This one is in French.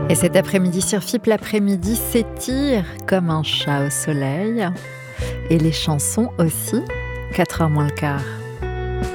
Et cet après-midi sur FIP, l'après-midi s'étire comme un chat au soleil. Et les chansons aussi, 4h moins le quart.